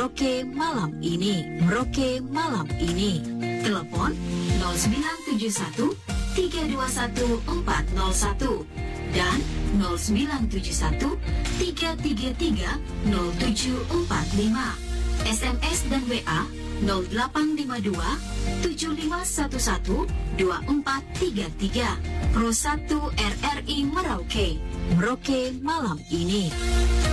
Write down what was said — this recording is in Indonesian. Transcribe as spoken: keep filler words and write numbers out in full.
Merauke malam ini. Merauke malam ini. Telepon nol sembilan tujuh satu tiga dua satu empat nol satu dan nol sembilan tujuh satu tiga tiga tiga nol tujuh empat lima. S M S dan W A nol delapan lima dua tujuh lima satu satu dua empat tiga tiga. Pro satu R R I Merauke. Merauke malam ini.